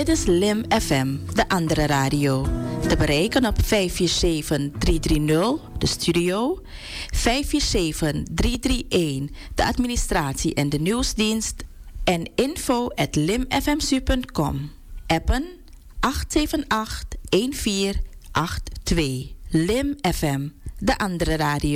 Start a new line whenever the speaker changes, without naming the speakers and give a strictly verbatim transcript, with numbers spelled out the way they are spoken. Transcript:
Dit is Lim F M, de andere radio. Te bereiken op vijf vier zeven, drie drie nul, de studio. vijf vier zeven, drie drie een, de administratie en de nieuwsdienst. En info at limfmsu punt com. Appen acht zeven acht, een vier acht twee. Lim F M, de andere radio.